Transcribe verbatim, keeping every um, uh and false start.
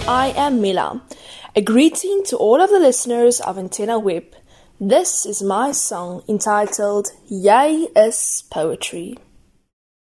I am Mila. A greeting to all of the listeners of Antenna Web. This is my song entitled Jy is Poetry.